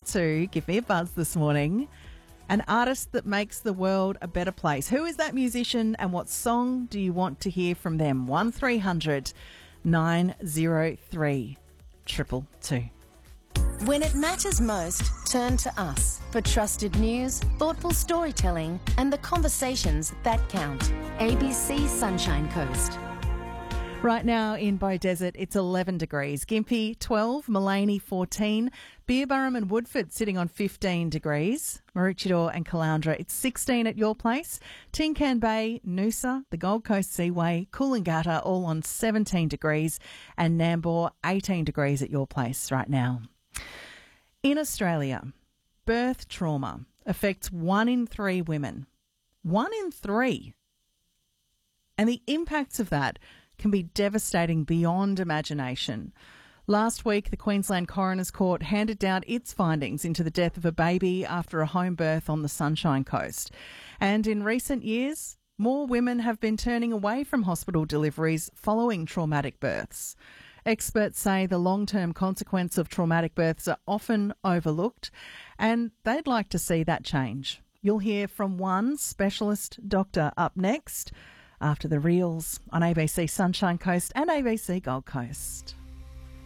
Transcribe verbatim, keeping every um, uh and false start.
two. Give me a buzz this morning. An artist that makes the world a better place. Who is that musician and what song do you want to hear from them? one three hundred nine oh three triple two. When it matters most, turn to us for trusted news, thoughtful storytelling, and the conversations that count. A B C Sunshine Coast. Right now in Beaudesert, it's eleven degrees. Gympie, twelve. Maleny, fourteen. Beerburrum and Woodford sitting on fifteen degrees. Maroochydore and Caloundra, it's sixteen at your place. Tincan Bay, Noosa, the Gold Coast Seaway, Coolangatta, all on seventeen degrees. And Nambour, eighteen degrees at your place right now. In Australia, birth trauma affects one in three women. One in three. And the impacts of that can be devastating beyond imagination. Last week, the Queensland Coroner's Court handed down its findings into the death of a baby after a home birth on the Sunshine Coast. And in recent years, more women have been turning away from hospital deliveries following traumatic births. Experts say the long-term consequence of traumatic births are often overlooked, and they'd like to see that change. You'll hear from one specialist doctor up next, after the reels on A B C Sunshine Coast and A B C Gold Coast.